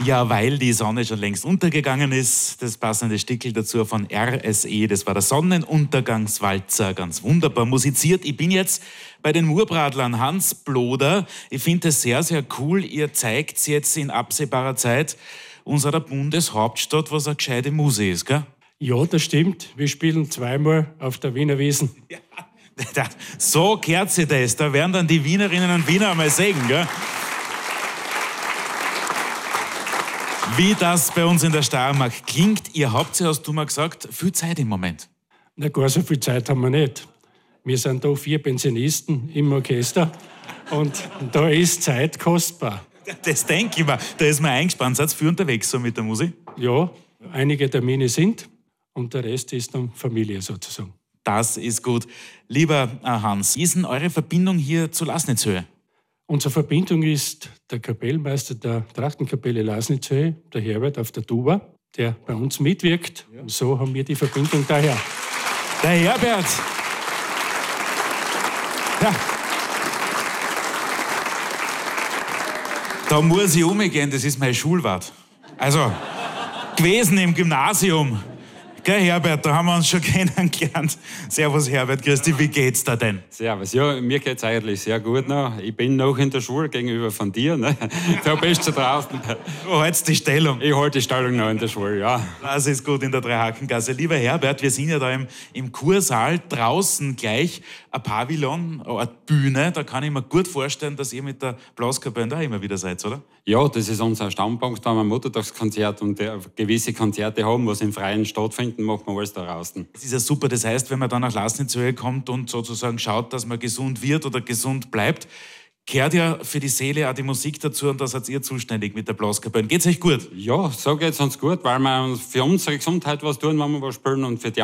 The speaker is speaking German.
Ja, weil die Sonne schon längst untergegangen ist. Das passende Stickel dazu von RSE, das war der Sonnenuntergangswalzer, ganz wunderbar musiziert. Ich bin jetzt bei den Murbradlern, Hans Bloder. Ich finde das sehr, sehr cool. Ihr zeigt jetzt in absehbarer Zeit unserer Bundeshauptstadt, was eine gescheite Musik ist, gell? Ja, das stimmt. Wir spielen zweimal auf der Wiener Wiesn. Ja, so gehört sich das. Da werden dann die Wienerinnen und Wiener einmal sehen, gell? Wie das bei uns in der Steiermark klingt. Ihr habt ja, hast du mal gesagt, viel Zeit im Moment. Na, gar so viel Zeit haben wir nicht. Wir sind da 4 Pensionisten im Orchester und da ist Zeit kostbar. Das denke ich mir. Da ist man eingespannt. Seid ihr viel unterwegs so mit der Musik? Ja, einige Termine sind und der Rest ist dann Familie sozusagen. Das ist gut. Lieber Hans, wie ist denn eure Verbindung hier zu Lasnitzhöhe? Unsere Verbindung ist der Kapellmeister der Trachtenkapelle Lasnitzhöhe, der Herbert auf der Tuba, der bei uns mitwirkt. Ja. Und so haben wir die Verbindung daher. Der Herbert! Ja. Da muss ich umgehen, das ist mein Schulwart. Also, gewesen im Gymnasium. Gell, Herbert, da haben wir uns schon kennengelernt. Servus, Herbert, grüß dich, wie geht's da denn? Servus, ja, mir geht's eigentlich sehr gut noch. Ich bin noch in der Schule gegenüber von dir, ne? Da bist du draußen. Du hältst die Stellung. Ich halte die Stellung noch in der Schule, ja. Das ist gut in der Dreihakengasse. Lieber Herbert, wir sind ja da im Kursaal, draußen gleich ein Pavillon, eine Bühne. Da kann ich mir gut vorstellen, dass ihr mit der Blaskapelle da immer wieder seid, oder? Ja, das ist unser Standpunkt, da wir ein Muttertagskonzert und gewisse Konzerte haben, was im Freien stattfinden, machen wir alles da draußen. Das ist ja super. Das heißt, wenn man dann nach Lasnitzhöhe kommt und sozusagen schaut, dass man gesund wird oder gesund bleibt, gehört ja für die Seele auch die Musik dazu und da seid ihr zuständig mit der Blaskapelle. Geht's euch gut? Ja, so geht's uns gut, weil wir für unsere Gesundheit was tun, wenn wir was spielen und für die